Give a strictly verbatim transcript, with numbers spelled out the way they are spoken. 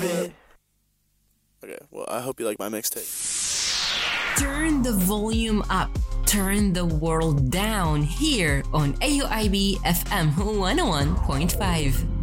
it. Okay, well, I hope you like my mixtape. Turn the volume up. Turn the world down here on A U I B F M one oh one point five.